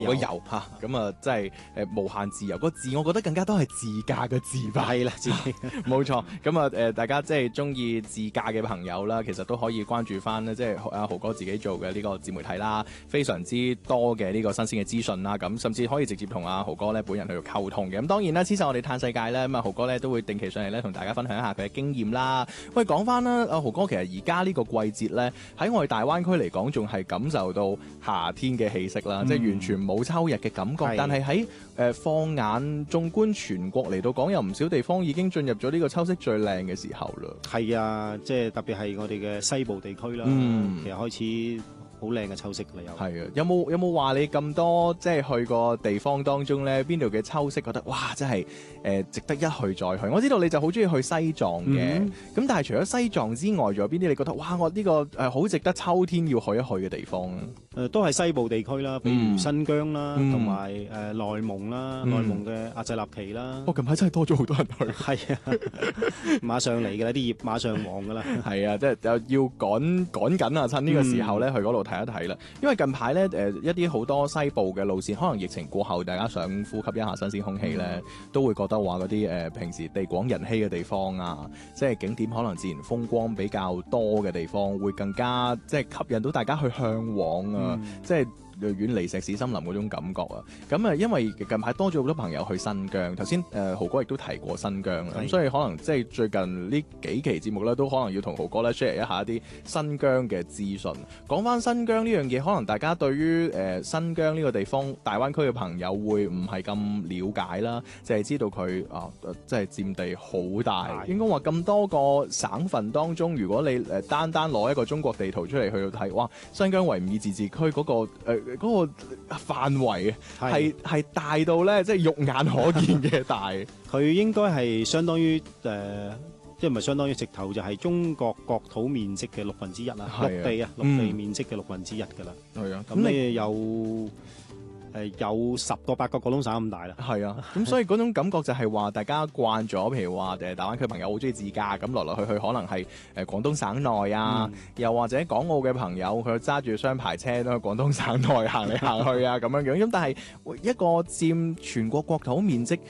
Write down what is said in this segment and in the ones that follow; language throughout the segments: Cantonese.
個遊嚇，咁啊，即係無限自由。個字我覺得更加多係自駕嘅自吧。 係啦，自己冇錯。咁啊大家即係中意自駕嘅朋友啦，其實都可以關注翻咧，即係阿豪哥自己做嘅呢個自媒體啦，非常之多嘅呢個新鮮嘅資訊啦。咁甚至可以直接同阿豪哥咧本人去溝通嘅。咁當然啦，黐實我哋嘆世界咧，咁啊豪哥咧都會定期上嚟咧同大家分享一下佢嘅經驗啦。喂，講翻啦，阿豪哥其實而家呢個季節咧喺我哋大灣區嚟講，仲係感受到夏天嘅氣息啦，即係完全冇秋日嘅感覺。但係喺放眼縱觀全國嚟到講，有唔少地方已經進入咗呢個秋色最靚嘅時候啦。 係啊，即係特別係我哋嘅西部地區啦，其實開始好靚嘅秋色啦，又係啊！有冇話你咁多即係去過地方當中咧，邊度嘅秋色覺得哇，真係值得一去再去？我知道你就好中意去西藏嘅，咁但係除咗西藏之外，仲有邊啲你覺得哇，我呢個好值得秋天要去一去嘅地方？ 都係西部地區啦，比如新疆啦，同埋內蒙啦，內蒙嘅阿濟納旗啦。 近排真係多咗好多人去。係啊，馬上嚟嘅啦，啲葉馬上黃嘅啦。係啊，即係要趕緊啊！趁呢個時候咧去嗰度睇一睇啦。因為近排咧一啲好多西部嘅路線，可能疫情過後，大家想呼吸一下新鮮空氣咧，都會覺得話嗰啲平時地廣人稀嘅地方啊，即係景點可能自然風光比較多嘅地方，會更加即係吸引到大家去向往啊！即係遠離石屎森林嗰種感覺啊！咁啊，因為近排多咗好多朋友去新疆，頭先豪哥亦都提過新疆啦，咁所以可能即係最近呢幾期節目咧，都可能要同豪哥咧 share 一下啲新疆嘅資訊。講翻新疆呢樣嘢，可能大家對於新疆呢個地方大灣區嘅朋友會唔係咁了解啦，就係知道佢即係佔地好大，應該話咁多個省份當中，如果你單攞一個中國地圖出嚟去到睇，哇！新疆維吾爾自治區嗰個範圍係大到咧，即係肉眼可見嘅大。 佢應該係相當於即係唔係相當於直頭就係中國國土面積嘅1/6啦，陸地面積嘅1/6㗎啦。係啊，咁你有10個8個廣東省咁大啦。 係啊，咁所以嗰種感覺就係話大家慣咗，譬如話大灣區朋友好中意自駕，咁來去可能係廣東省內啊，又或者港澳嘅朋友佢揸住雙排車都去廣東省內行嚟行去啊咁樣樣。咁但係一個佔全國國土面積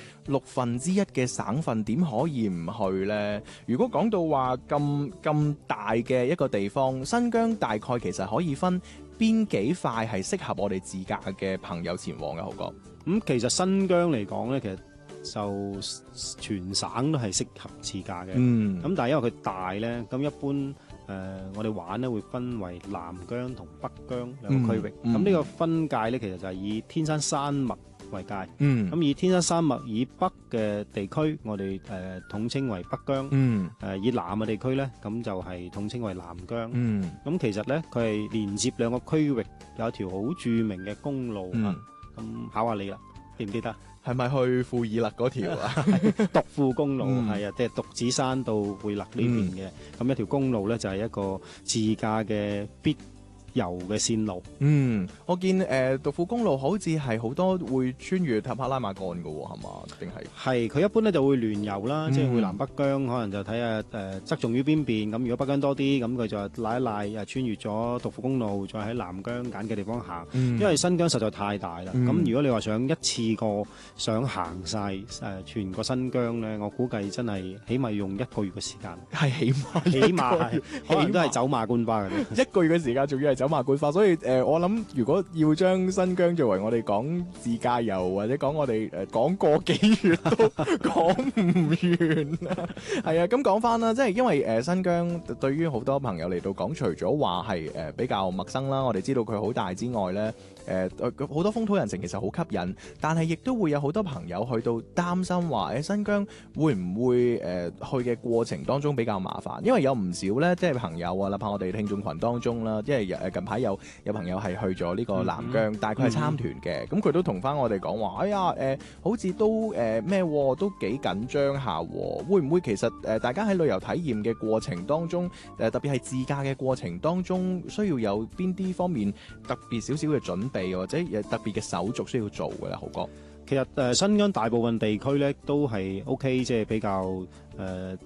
1/6嘅省份，點可以唔去呢？如果講到話咁大嘅一個地方，新疆大概其實可以分邊幾塊係適合我哋自駕嘅朋友前往嘅？豪哥， 其實新疆嚟講咧，其實就全省都係適合自駕嘅。咁但係因為佢大咧，咁一般我哋玩咧會分為南疆同北疆兩個區域。咁呢個分界咧，其實就係以天山山脈為界。咁以天山山脈以北嘅地區，我哋統稱為北疆。以南嘅地區咧，咁就係統稱為南疆。咁其實咧，佢係連接兩個區域，有一條好著名嘅公路啊。咁考下你啦，記唔記得？ 係咪去庫爾勒嗰條啊？ 獨庫公路係啊，即係獨子山到庫爾勒呢邊嘅。咁一條公路咧，就係一個自駕嘅必遊嘅線路。 我見獨庫公路好似係好多會穿越塔克拉瑪干㗎喎，係嘛？定係佢一般咧就會聯遊啦，即係會南北疆，可能就睇下側重於邊邊。咁如果北疆多啲，咁佢就拉一拉穿越咗獨庫公路，再喺南疆揀嘅地方行。因為新疆實在太大啦。咁如果你話想一次過想行晒全個新疆咧，我估計真係起碼用1個月嘅時間。 係起碼係， 可能都係走馬觀花嘅啫。 1個月嘅時間，仲要係走馬觀花，所以我諗如果要將新疆作為我哋講自駕遊，或者講我哋講個幾月都講唔完啊！係啊，咁講翻啦，即係因為新疆對於好多朋友嚟到講，除咗話係比較陌生啦，我哋知道佢好大之外咧，好多風土人情其實好吸引，但係亦都會有好多朋友去到擔心話新疆會唔會去嘅過程當中比較麻煩，因為有唔少咧即係朋友啊，哪怕我哋聽眾群當中啦，因為近排有朋友係去咗呢個南疆，大概係參團嘅，咁佢都同翻我哋講話，哎呀好似都都幾緊張下，會唔會其實大家喺旅遊體驗嘅過程當中，特別係自駕嘅過程當中，需要有邊啲方面特別少少嘅準備，或者特別嘅手續需要做嘅咧？豪哥， 其實新疆大部分地區咧都係 OK， 即係比較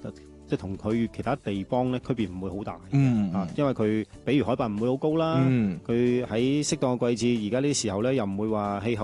即係同佢其他地方咧區別唔會好大。 嗯因為佢比如海拔唔會好高啦，佢喺適當嘅季節，而家呢啲時候咧又唔會話氣候